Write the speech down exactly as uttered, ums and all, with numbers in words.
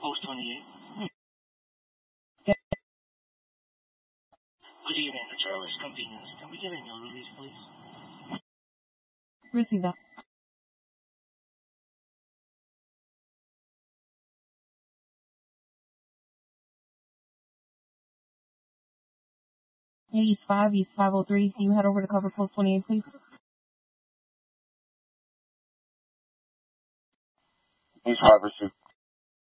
Post twenty-eight. Okay. Good evening, the Charles Convenience. Can we get a new release, please? Receive that. East five, East five oh three. Can you head over to cover post twenty-eight, please? East five oh two.